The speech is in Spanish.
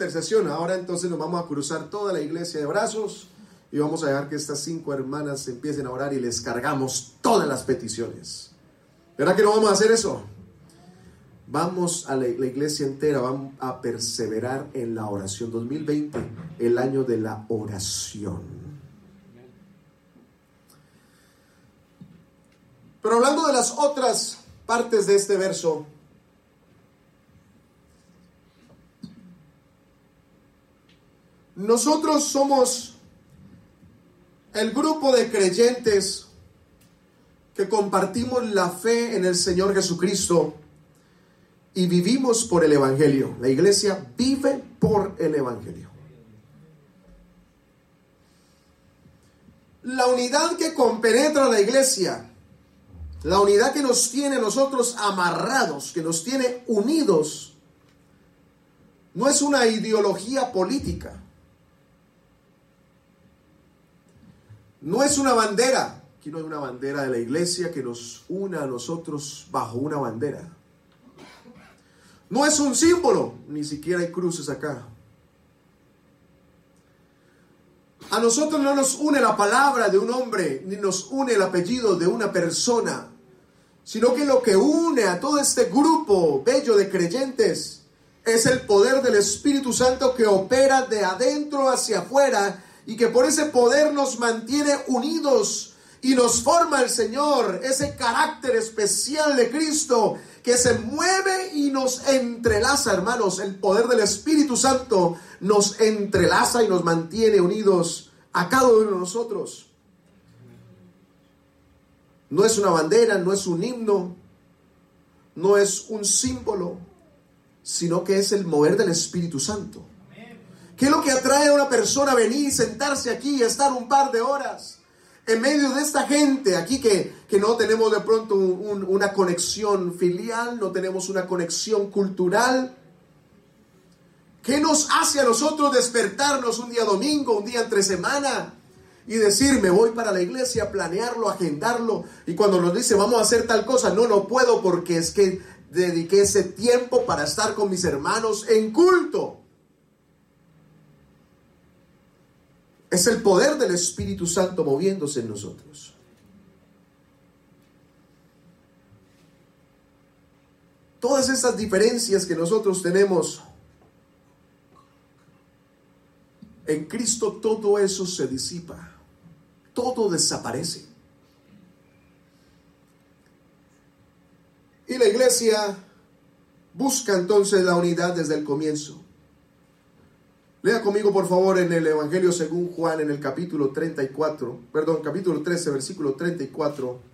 intercesión. Ahora entonces nos vamos a cruzar toda la iglesia de brazos y vamos a dejar que estas 5 hermanas empiecen a orar y les cargamos todas las peticiones. ¿Verdad que no vamos a hacer eso? Vamos a la iglesia entera, vamos a perseverar en la oración. 2020, el año de la oración. Pero hablando de las otras partes de este verso, nosotros somos el grupo de creyentes que compartimos la fe en el Señor Jesucristo y vivimos por el Evangelio. La iglesia vive por el Evangelio. La unidad que compenetra la iglesia, la unidad que nos tiene nosotros amarrados, que nos tiene unidos, no es una ideología política. No es una bandera. Aquí no hay una bandera de la iglesia que nos una a nosotros bajo una bandera. No es un símbolo, ni siquiera hay cruces acá. A nosotros no nos une la palabra de un hombre, ni nos une el apellido de una persona, sino que lo que une a todo este grupo bello de creyentes es el poder del Espíritu Santo que opera de adentro hacia afuera y que por ese poder nos mantiene unidos y nos forma el Señor, ese carácter especial de Cristo que se mueve y nos entrelaza, hermanos. El poder del Espíritu Santo nos entrelaza y nos mantiene unidos a cada uno de nosotros. No es una bandera, no es un himno, no es un símbolo, sino que es el mover del Espíritu Santo. ¿Qué es lo que atrae a una persona a venir y sentarse aquí y estar un par de horas en medio de esta gente aquí que no tenemos de pronto una conexión filial, no tenemos una conexión cultural? ¿Qué nos hace a nosotros despertarnos un día domingo, un día entre semana y decir, me voy para la iglesia, planearlo, agendarlo, y cuando nos dice vamos a hacer tal cosa, no puedo porque es que dediqué ese tiempo para estar con mis hermanos en culto? Es el poder del Espíritu Santo moviéndose en nosotros. Todas estas diferencias que nosotros tenemos, en Cristo todo eso se disipa, todo desaparece. Y la iglesia busca entonces la unidad desde el comienzo. Lea conmigo por favor en el Evangelio según Juan en el capítulo 13, versículo 34.